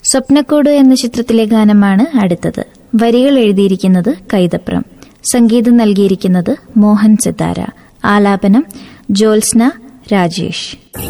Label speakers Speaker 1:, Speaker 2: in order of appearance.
Speaker 1: സ്വപ്നക്കൂട് എന്ന ചിത്രത്തിലെ ഗാനമാണ് അടുത്തത്. വരികൾ എഴുതിയിരിക്കുന്നത് കൈതപ്രം, സംഗീതം നൽകിയിരിക്കുന്നത് മോഹൻ സിതാര, ആലാപനം ജ്യോത്സ്ന രാജേഷ്.